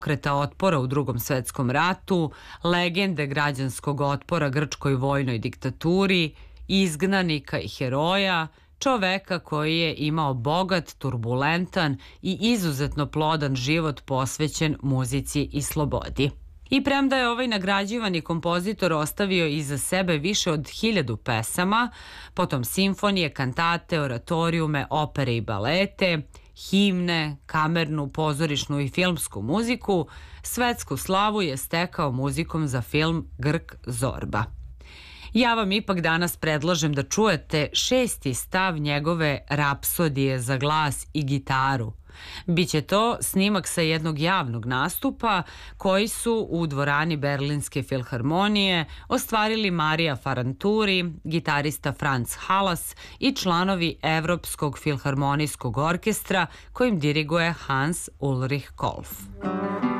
pokreta otpora u Drugom svetskom ratu, legende građanskog otpora grčkoj vojnoj diktaturi, izgnanika i heroja, čoveka koji je imao bogat, turbulentan i izuzetno plodan život posvećen muzici i slobodi. I premda je ovaj nagrađivani kompozitor ostavio iza sebe više od 1000 pesama, potom simfonije, kantate, oratorijume, opere i balete, himne, kamernu, pozorišnu i filmsku muziku, svetsku slavu je stekao muzikom za film Grk Zorba. Ja vam ipak danas predlažem da čujete 6. stav njegove Rapsodije za glas i gitaru. Biće to snimak sa jednog javnog nastupa koji su u dvorani Berlinske filharmonije ostvarili Marija Faranturi, gitarista Franz Halas i članovi Evropskog filharmonijskog orkestra kojim diriguje Hans Ulrich Kolf.